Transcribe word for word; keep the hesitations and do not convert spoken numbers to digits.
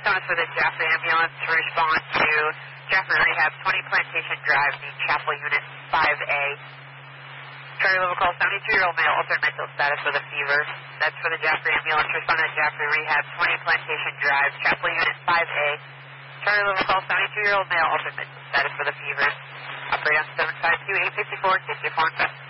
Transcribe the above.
Someone for the Jaffrey ambulance to respond to Jaffrey Rehab, twenty Plantation Drive, the Chapel Unit five A. Charlie level call, seventy-two-year-old male, altered mental status with a fever. That's for the Jaffrey ambulance. Respond to Jaffrey Rehab, twenty Plantation Drive, Chapel Unit five A. Charlie level call, seventy-two-year-old male, altered mental status with a fever. Operate on seven five two eight five four, take your phone.